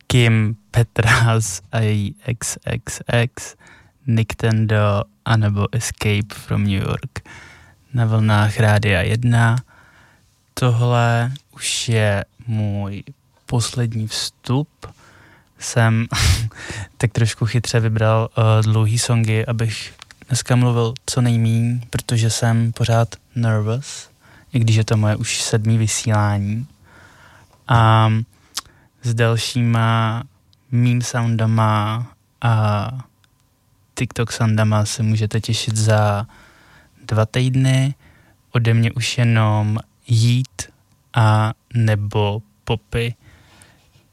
Kim Petras a její XXX, Nicktendo anebo Escape from New York na vlnách Rádia 1. Tohle už je můj poslední vstup. Jsem tak trošku chytře vybral dlouhý songy, abych dneska mluvil co nejmíň, protože jsem pořád nervous, i když je to moje už 7. vysílání. A s dalšíma meme soundama a TikTok soundama se můžete těšit za 2 týdny. Ode mě už jenom Jít a nebo Popy.